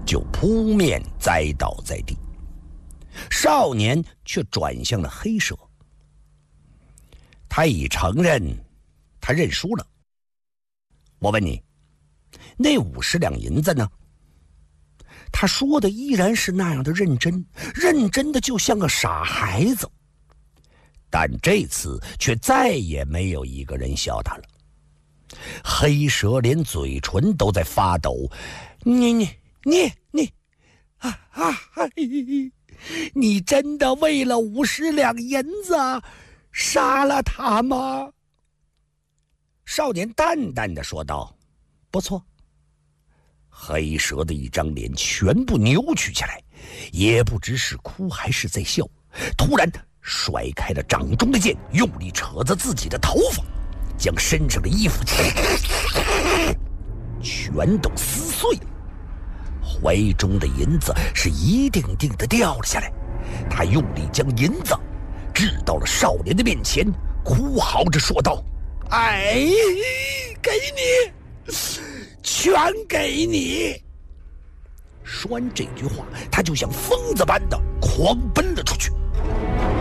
就扑面栽倒在地。少年却转向了黑蛇，他已承认他认输了。我问你，那50两银子呢？他说的依然是那样的认真，认真的就像个傻孩子。但这次却再也没有一个人笑他了。黑蛇连嘴唇都在发抖。你真的为了50两银子杀了他吗？少年淡淡的说道：不错。黑蛇的一张脸全部扭曲起来，也不知是哭还是在笑，突然甩开了掌中的剑，用力扯着自己的头发，将身上的衣服全都撕碎了。怀中的银子是一锭锭的掉了下来，他用力将银子掷到了少年的面前，哭嚎着说道：哎，给你，全给你！说完这句话，他就像疯子般的狂奔了出去。